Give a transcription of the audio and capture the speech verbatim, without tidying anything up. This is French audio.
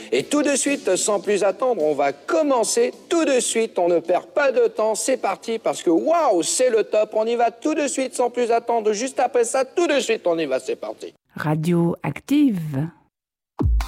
Et tout de suite, sans plus attendre, on va commencer tout de suite. On ne perd pas de temps, c'est parti, parce que waouh, c'est le top. On y va tout de suite, sans plus attendre. Juste après ça, tout de suite, on y va, c'est parti. Radio Active.